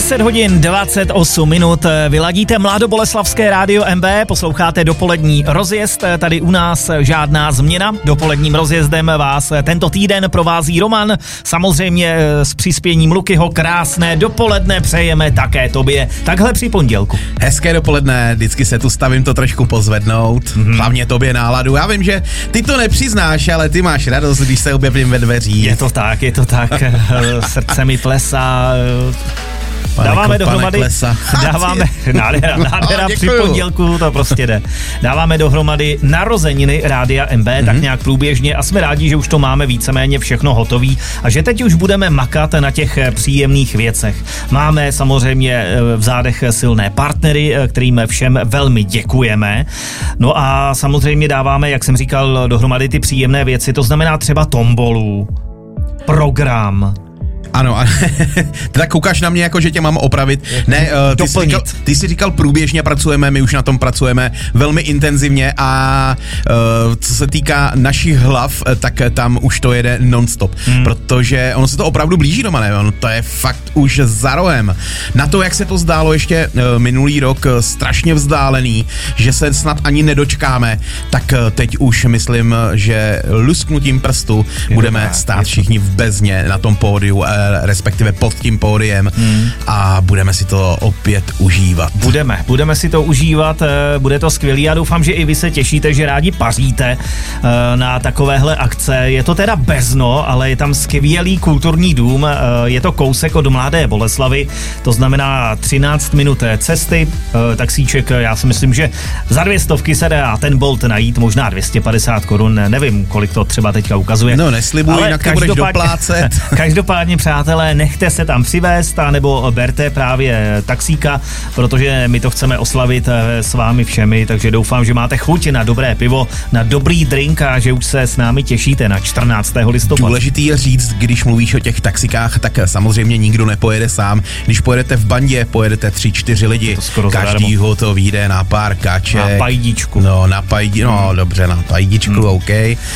10 hodin 28 minut, vyladíte Mladoboleslavské rádio MB, posloucháte dopolední rozjezd, tady u nás žádná změna, dopoledním rozjezdem vás tento týden provází Roman, samozřejmě s přispěním Lukyho, krásné dopoledne přejeme také tobě, takhle při pondělku. Hezké dopoledne, vždycky se tu stavím to trošku pozvednout, hlavně tobě náladu, já vím, že ty to nepřiznáš, ale ty máš radost, když se objevím ve dveřích. Je to tak, srdce mi plesá. Dáváme dohromady, nádhera při pondělku, to prostě jde. Dáváme dohromady narozeniny Rádia MB, tak nějak průběžně a jsme rádi, že už to máme víceméně všechno hotový a že teď už budeme makat na těch příjemných věcech. Máme samozřejmě v zádech silné partnery, kterým všem velmi děkujeme. No a samozřejmě dáváme, jak jsem říkal, dohromady ty příjemné věci, to znamená třeba tombolu, program. Ano, tak koukáš na mě, jako že tě mám opravit. Ne, ty jsi říkal průběžně pracujeme, my už na tom pracujeme velmi intenzivně a co se týká našich hlav, tak tam už to jede non-stop, protože ono se to opravdu blíží doma, ne? Ono to je fakt už za rohem. Na to, jak se to zdálo ještě minulý rok strašně vzdálený, že se snad ani nedočkáme, tak teď už myslím, že lusknutím prstu budeme stát všichni v Bezně na tom pódiu, respektive pod tím pódiem a budeme si to opět užívat. Budeme si to užívat, bude to skvělý. Já doufám, že i vy se těšíte, že rádi paříte na takovéhle akce. Je to teda Bezno, ale je tam skvělý kulturní dům, je to kousek od Mladé Boleslavy, to znamená 13 minut cesty, taxíček, já si myslím, že za 200 se dá ten Bolt najít, možná 250 korun, nevím, kolik to třeba teďka ukazuje. No neslibuji, jinak to budeš doplácet. Každopádně, přátelé, nechte se tam přivést, nebo berte právě taxíka, protože my to chceme oslavit s vámi všemi, takže doufám, že máte chuť na dobré pivo, na dobrý drink a že už se s námi těšíte na 14. listopadu. Důležitý je říct, když mluvíš o těch taxikách, tak samozřejmě nikdo nepojede sám. Když pojedete v bandě, pojedete 3-4 lidi, každýho to vyjde na pár kaček. Na pajdičku. Dobře, na pajdičku, OK.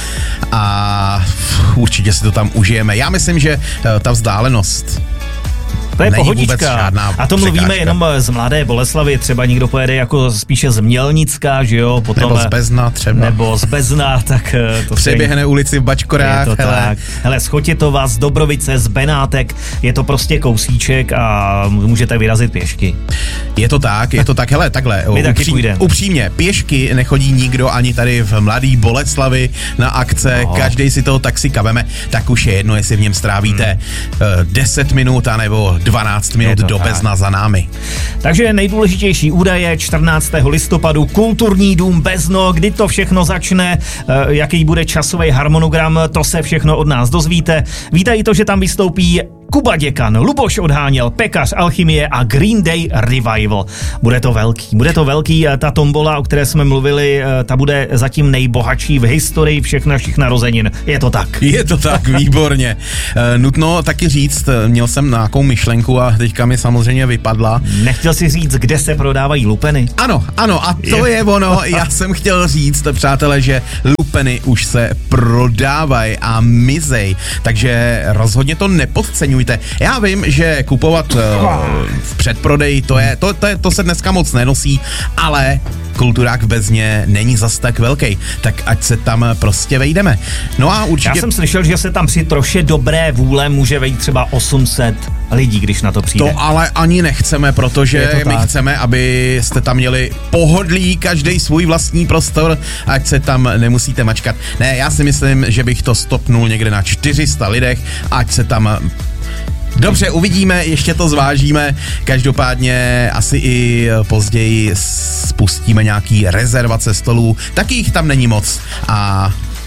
A určitě si to tam užijeme. Já myslím, že ta vzdálenost to je pohodička. A to mluvíme překážka. jenom z Mladé Boleslavy, třeba někdo pojede jako spíše z Mělnicka, že jo, potom nebo z Bezna třeba. Nebo z Bezna, tak to přeběhne ulici v Bačkorách. Je to tak. Hele, z Chotětova, z Dobrovice, z Benátek, je to prostě kousíček a můžete vyrazit pěšky. Je to tak, hele, takhle. Upřímně, pěšky nechodí nikdo ani tady v Mladý Boleslavi na akce, každej si toho taxika veme, tak už je jedno, jestli v něm strávíte 10 minut, anebo 12 minut do Bezna za námi. Takže nejdůležitější údaje 14. listopadu, kulturní dům Bezno, kdy to všechno začne, jaký bude časový harmonogram, to se všechno od nás dozvíte. Víte i to, že tam vystoupí Kuba Děkan, Luboš Odháněl, Pekař Alchymie a Green Day Revival. Bude to velký, ta tombola, o které jsme mluvili, ta bude zatím nejbohatší v historii všech našich narozenin. Je to tak? Je to tak, výborně. Nutno taky říct, měl jsem nějakou myšlenku a teďka mi samozřejmě vypadla. Nechtěl jsi říct, kde se prodávají lupeny? Ano, a to je ono. Já jsem chtěl říct, přátelé, že lupeny už se prodávají a mizej, takže rozhodně to nepodceňujte. Já vím, že kupovat v předprodeji, to se dneska moc nenosí, ale kulturák v Bezně není zas tak velký, tak ať se tam prostě vejdeme. No a určitě... Já jsem slyšel, že se tam při troše dobré vůle může vejít třeba 800 lidí, když na to přijde. To ale ani nechceme, protože my chceme, abyste tam měli pohodlí, každý svůj vlastní prostor, ať se tam nemusíte mačkat. Ne, já si myslím, že bych to stopnul někde na 400 lidech, ať se tam... Dobře, uvidíme, ještě to zvážíme, každopádně asi i později spustíme nějaký rezervace stolů, taky jich tam není moc a...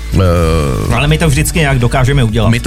Ale my to vždycky nějak dokážeme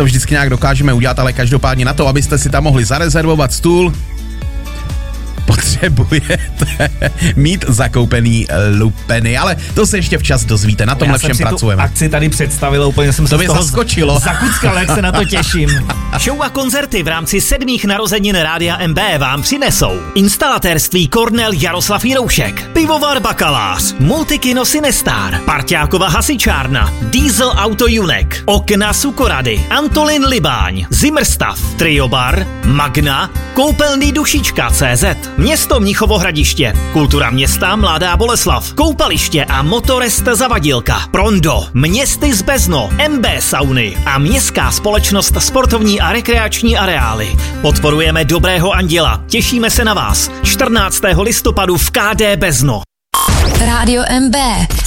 udělat. Ale každopádně na to, abyste si tam mohli zarezervovat stůl, potřebujete mít zakoupený lupeny, ale to se ještě včas dozvíte, na tomhle všem pracujeme. Akci tady představil, úplně jsem se to z toho zaskočilo. Zakuckal, jak se na to těším. Show a koncerty v rámci 7. narozenin Rádia MB vám přinesou instalatérství Kornel Jaroslav Jiroušek, pivovar Bakalář, Multikino Sinestar, Parťákova hasičárna, Diesel Auto Junek, Okna Sukorady, Antolin Libáň, Zimmerstav, Triobar, Magna, Koupelný Dušička CZ, Město Mnichovo Hradiště, Kultura města Mladá Boleslav, Koupaliště a Motorest Zavadilka, Prondo, Městy z Bezno, MB Sauny a Městská společnost Sportovní a rekreační areály. Podporujeme Dobrého anděla. Těšíme se na vás 14. listopadu v KD Bezno. Rádio MB.